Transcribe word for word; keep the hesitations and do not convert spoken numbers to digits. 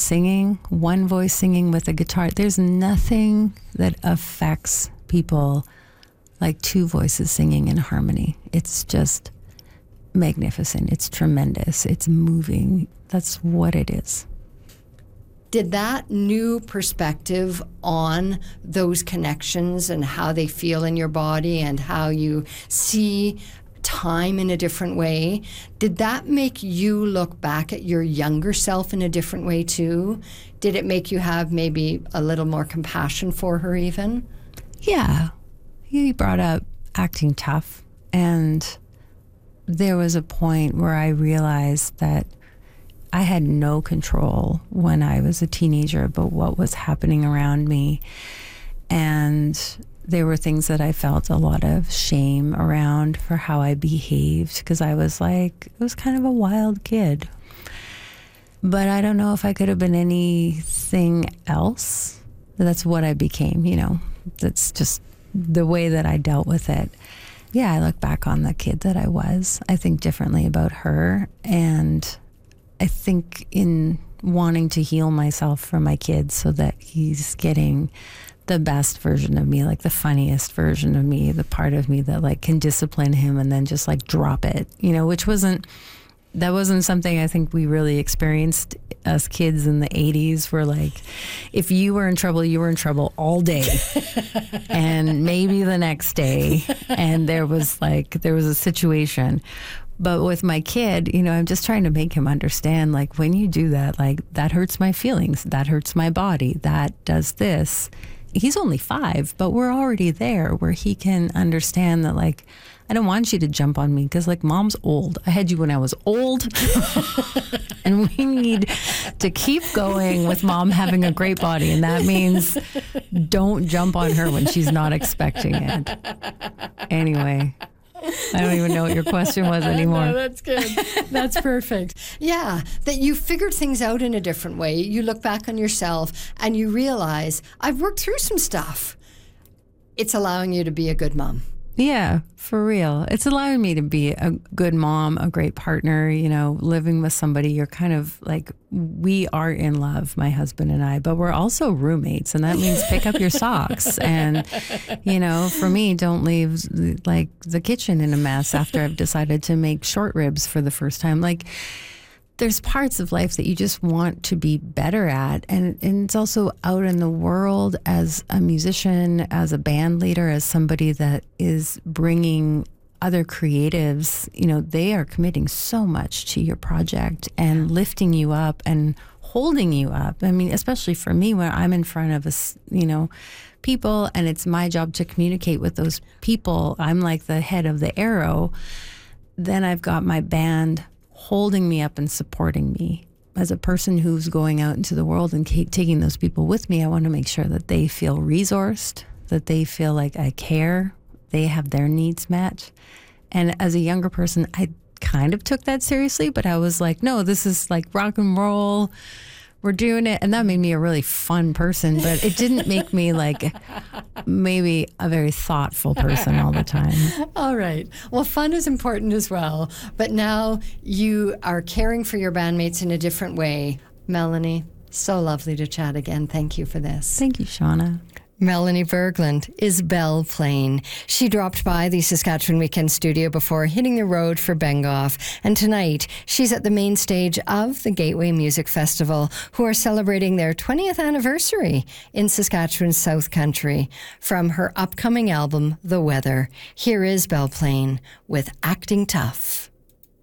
singing, one voice singing with a guitar. There's nothing that affects people like two voices singing in harmony. It's just magnificent. It's tremendous. It's moving. That's what it is. Did that new perspective on those connections and how they feel in your body and how you see time in a different way, did that make you look back at your younger self in a different way too? Did it make you have maybe a little more compassion for her even? Yeah. He brought up acting tough, and there was a point where I realized that I had no control when I was a teenager about what was happening around me. And there were things that I felt a lot of shame around for how I behaved, because I was like, it was kind of a wild kid. But I don't know if I could have been anything else. That's what I became, you know. That's just the way that I dealt with it. Yeah, I look back on the kid that I was. I think differently about her. And I think in wanting to heal myself for my kids so that he's getting the best version of me, like the funniest version of me, the part of me that like can discipline him and then just like drop it, you know, which wasn't, that wasn't something I think we really experienced as kids in the eighties, where like, if you were in trouble, you were in trouble all day and maybe the next day. And there was like, there was a situation. But with my kid, you know, I'm just trying to make him understand, like, when you do that, like, that hurts my feelings, that hurts my body, that does this. He's only five, but we're already there where he can understand that, like, I don't want you to jump on me because, like, mom's old. I had you when I was old. And we need to keep going with mom having a great body. And that means don't jump on her when she's not expecting it. Anyway. I don't even know what your question was anymore. No, that's good. That's perfect. Yeah, that you figured things out in a different way. You look back on yourself and you realize, I've worked through some stuff. It's allowing you to be a good mom. Yeah, for real. It's allowing me to be a good mom, a great partner, you know, living with somebody. You're kind of like, we are in love, my husband and I, but we're also roommates. And that means pick up your socks. And, you know, for me, don't leave like the kitchen in a mess after I've decided to make short ribs for the first time. Like, there's parts of life that you just want to be better at. And, and it's also out in the world as a musician, as a band leader, as somebody that is bringing other creatives, you know, they are committing so much to your project and lifting you up and holding you up. I mean, especially for me, when I'm in front of us, you know, people, and it's my job to communicate with those people. I'm like the head of the arrow. Then I've got my band holding me up and supporting me. As a person who's going out into the world and ca- taking those people with me, I want to make sure that they feel resourced, that they feel like I care, they have their needs met. And as a younger person, I kind of took that seriously, but I was like, no, this is like rock and roll. We're doing it. And that made me a really fun person, but it didn't make me like maybe a very thoughtful person all the time. All right. Well, fun is important as well. But now you are caring for your bandmates in a different way. Melanie, so lovely to chat again. Thank you for this. Thank you, Shauna. Melanie Berglund is Belle Plaine. She dropped by the Saskatchewan Weekend Studio before hitting the road for Bengoff. And tonight, she's at the main stage of the Gateway Music Festival, who are celebrating their twentieth anniversary in Saskatchewan's South Country. From her upcoming album, The Weather, here is Belle Plaine with Acting Tough.